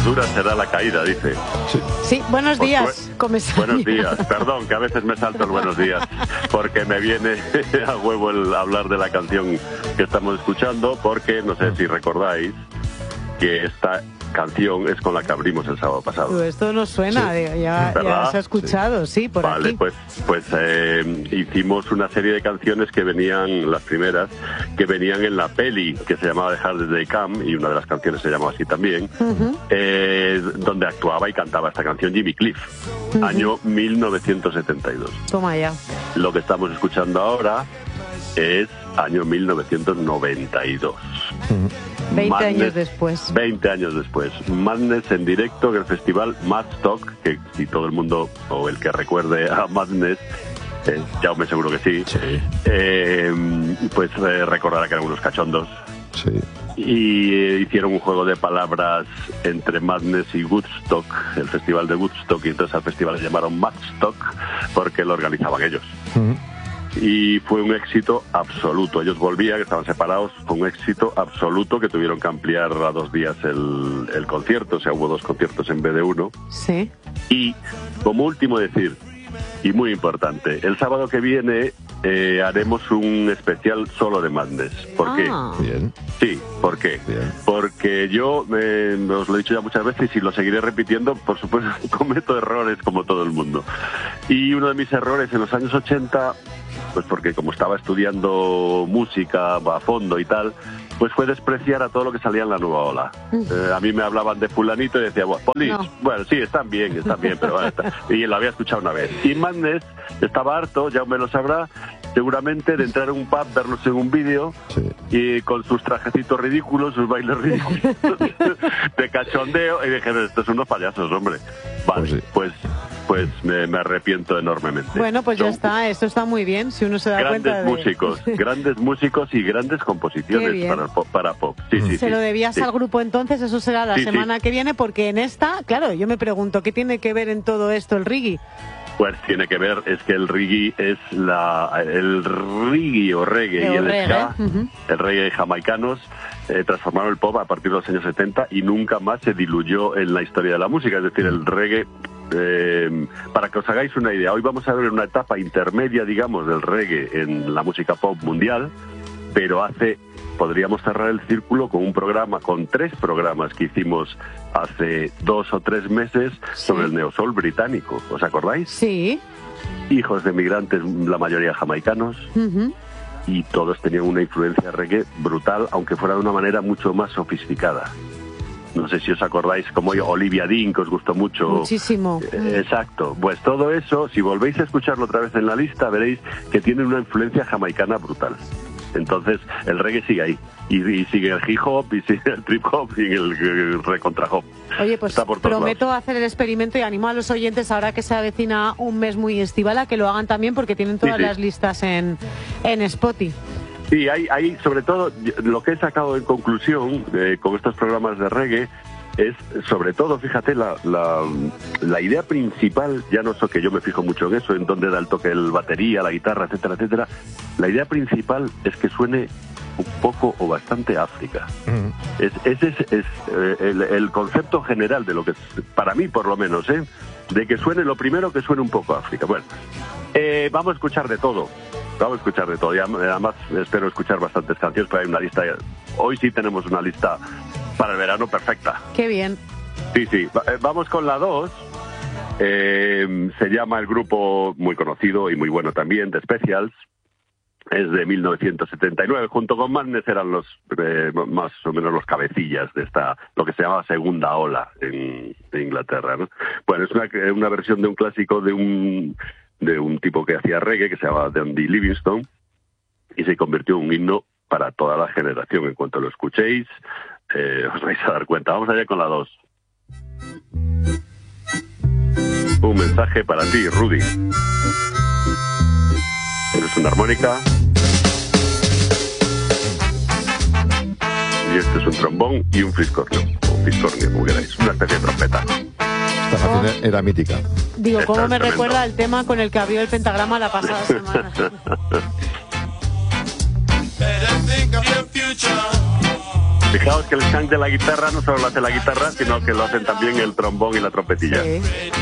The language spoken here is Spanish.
dura será la caída, dice. Sí, buenos días, comisario. Buenos días, perdón, que a veces me salto el buenos días, porque me viene a huevo el hablar de la canción que estamos escuchando, porque no sé si recordáis que esta canción es con la que abrimos el sábado pasado. Esto nos suena, ya se ha escuchado, sí, por aquí. Vale, pues hicimos una serie de canciones que venían, las primeras, que venían en la peli que se llamaba The Hardest They Come, y una de las canciones se llamaba así también, donde actuaba y cantaba esta canción Jimmy Cliff, año 1972. Toma ya. Lo que estamos escuchando ahora es año 1992. 20 Madness, años después. 20 años después. Madness en directo en el festival Madstock, que si todo el mundo, o el que recuerde a Madness, Jaume seguro que sí, pues recordará que eran unos cachondos. Sí. Y hicieron un juego de palabras entre Madness y Woodstock, el festival de Woodstock, y entonces al festival le llamaron Madstock porque lo organizaban ellos. Y fue un éxito absoluto. Ellos volvían, estaban separados, fue un éxito absoluto que tuvieron que ampliar a 2 días el concierto, o sea, hubo 2 conciertos en vez de 1. Sí. Y como último decir, y muy importante, el sábado que viene haremos un especial solo de Madness. ¿Por qué? Bien. Sí, ¿por qué? Bien. Porque yo, os lo he dicho ya muchas veces y lo seguiré repitiendo, por supuesto, cometo errores como todo el mundo. Y uno de mis errores en los años 80, pues porque como estaba estudiando música a fondo y tal, pues fue despreciar a todo lo que salía en la nueva ola. A mí me hablaban de fulanito y decía, bueno, sí, están bien, pero bueno, y lo había escuchado una vez. Y Madness estaba harto, ya me lo sabrá, seguramente de entrar en un pub, verlos en un vídeo, y con sus trajecitos ridículos, sus bailes ridículos, de cachondeo, y dije, estos son unos payasos, hombre. Vale, pues me arrepiento enormemente. Bueno, pues ya está, esto está muy bien, si uno se da cuenta de... Grandes músicos y grandes composiciones para pop. Sí, ¿Se lo debías al grupo entonces? Eso será la semana que viene, porque en esta, claro, yo me pregunto, ¿qué tiene que ver en todo esto el reggae? Pues tiene que ver, es que el reggae es el reggae o reggae y el ska, el reggae jamaicanos, transformaron el pop a partir de los años 70 y nunca más se diluyó en la historia de la música. Es decir, el reggae, para que os hagáis una idea, hoy vamos a ver una etapa intermedia, digamos, del reggae en la música pop mundial, pero podríamos cerrar el círculo con con 3 programas que hicimos hace 2 o 3 meses sobre el neosoul británico. ¿Os acordáis? Sí. Hijos de migrantes, la mayoría jamaicanos, y todos tenían una influencia reggae brutal, aunque fuera de una manera mucho más sofisticada. No sé si os acordáis, como Olivia Dean, que os gustó mucho. Muchísimo. Exacto. Pues todo eso, si volvéis a escucharlo otra vez en la lista, veréis que tiene una influencia jamaicana brutal. Entonces, el reggae sigue ahí. Y sigue el hip hop, y sigue el trip hop, y el recontra hop. Oye, pues prometo hacer el experimento y animo a los oyentes, ahora que se avecina un mes muy estival, a que lo hagan también, porque tienen todas las listas en Spotify. Sí, hay sobre todo, lo que he sacado en conclusión con estos programas de reggae es, sobre todo, fíjate, la idea principal, ya no sé, que yo me fijo mucho en eso, en dónde da el toque el batería, la guitarra, etcétera, etcétera. La idea principal es que suene un poco o bastante África. Ese es el concepto general de lo que es, para mí por lo menos, de que suene, lo primero que suene un poco África. Bueno, vamos a escuchar de todo. Y además espero escuchar bastantes canciones, pero hay una lista. Hoy sí tenemos una lista para el verano perfecta. Qué bien. Sí. Vamos con la 2. Se llama el grupo muy conocido y muy bueno también, The Specials. Es de 1979. Junto con Madness eran los más o menos los cabecillas de lo que se llamaba segunda ola en Inglaterra, ¿no? Bueno, es una versión de un clásico de un tipo que hacía reggae, que se llamaba Andy Livingstone, y se convirtió en un himno para toda la generación. En cuanto lo escuchéis, os vais a dar cuenta. Vamos allá con la 2. Un mensaje para ti, Rudy. Eres una armónica. Y este es un trombón y un fliscornio. O fiscornio, como queráis. Una especie de trompeta. Esta canción era mítica. Digo, ¿cómo me recuerda el tema con el que abrió el pentagrama la pasada semana? Fijaos que el skunk de la guitarra no solo lo hace la guitarra, sino que lo hacen también el trombón y la trompetilla. Sí.